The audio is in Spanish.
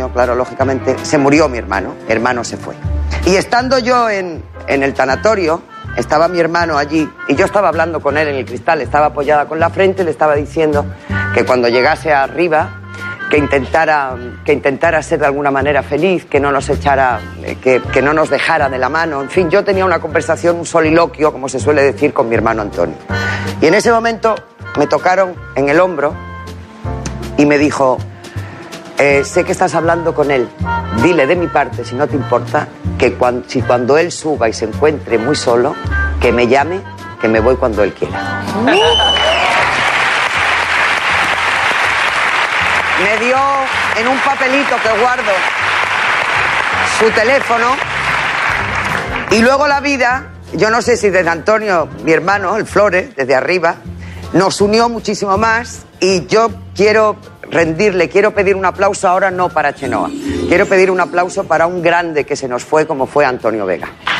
Antonio, claro, lógicamente, se murió mi hermano se fue. Y estando yo en el tanatorio, estaba mi hermano allí y yo estaba hablando con él en el cristal, estaba apoyada con la frente y le estaba diciendo que cuando llegase arriba, que intentara ser de alguna manera feliz, que no nos echara, que no nos dejara de la mano. En fin, yo tenía una conversación, un soliloquio, como se suele decir, con mi hermano Antonio. Y en ese momento me tocaron en el hombro y me dijo: sé que estás hablando con él, dile de mi parte, si no te importa, que cuando él suba y se encuentre muy solo, que me llame, que me voy cuando él quiera. Me dio en un papelito que guardo su teléfono y luego la vida, yo no sé si desde Antonio, mi hermano, el Flores, desde arriba, nos unió muchísimo más y yo quiero pedir un aplauso ahora no para Chenoa, quiero pedir un aplauso para un grande que se nos fue como fue Antonio Vega.